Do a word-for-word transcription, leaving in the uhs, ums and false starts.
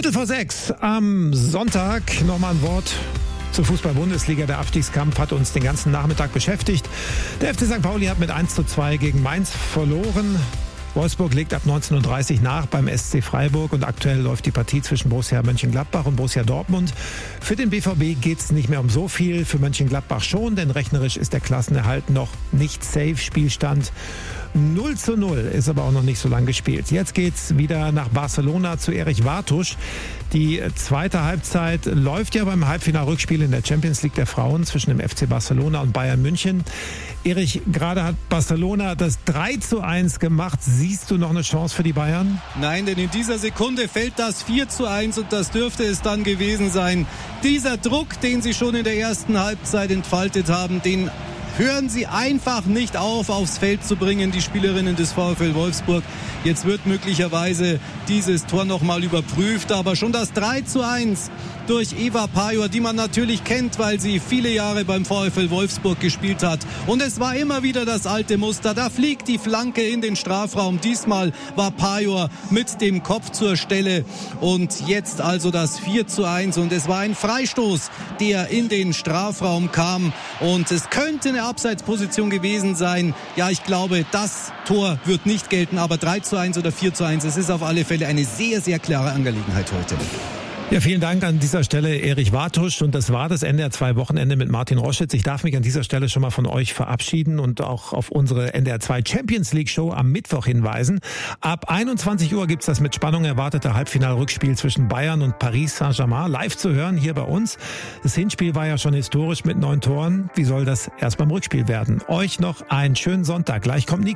Viertel vor sechs am Sonntag. Nochmal ein Wort zur Fußball-Bundesliga. Der Abstiegskampf hat uns den ganzen Nachmittag beschäftigt. Der F C Sankt Pauli hat mit eins zu zwei gegen Mainz verloren. Wolfsburg legt ab neunzehn Uhr dreißig nach beim S C Freiburg und aktuell läuft die Partie zwischen Borussia Mönchengladbach und Borussia Dortmund. Für den B V B geht es nicht mehr um so viel, für Mönchengladbach schon, denn rechnerisch ist der Klassenerhalt noch nicht safe. Spielstand null zu null, ist aber auch noch nicht so lang gespielt. Jetzt geht's wieder nach Barcelona zu Erich Wartusch. Die zweite Halbzeit läuft ja beim Halbfinal-Rückspiel in der Champions League der Frauen zwischen dem F C Barcelona und Bayern München. Erich, gerade hat Barcelona das drei zu eins gemacht. Siehst du noch eine Chance für die Bayern? Nein, denn in dieser Sekunde fällt das vier zu eins und das dürfte es dann gewesen sein. Dieser Druck, den sie schon in der ersten Halbzeit entfaltet haben, den hören sie einfach nicht auf, aufs Feld zu bringen, die Spielerinnen des VfL Wolfsburg. Jetzt wird möglicherweise dieses Tor nochmal überprüft, aber schon das drei zu eins durch Eva Pajor, die man natürlich kennt, weil sie viele Jahre beim VfL Wolfsburg gespielt hat. Und es war immer wieder das alte Muster. Da fliegt die Flanke in den Strafraum. Diesmal war Pajor mit dem Kopf zur Stelle. Und jetzt also das vier zu eins. Und es war ein Freistoß, der in den Strafraum kam. Und es könnte eine Abseitsposition gewesen sein. Ja, ich glaube, das Tor wird nicht gelten. Aber drei zu eins oder vier zu eins, es ist auf alle Fälle eine sehr, sehr klare Angelegenheit heute. Ja, vielen Dank an dieser Stelle Erich Wartusch, und das war das N D R zwei Wochenende mit Martin Roschitz. Ich darf mich an dieser Stelle schon mal von euch verabschieden und auch auf unsere N D R zwei Champions League Show am Mittwoch hinweisen. Ab einundzwanzig Uhr gibt's das mit Spannung erwartete Halbfinalrückspiel zwischen Bayern und Paris Saint-Germain live zu hören hier bei uns. Das Hinspiel war ja schon historisch mit neun Toren. Wie soll das erst beim Rückspiel werden? Euch noch einen schönen Sonntag. Gleich kommt Nico.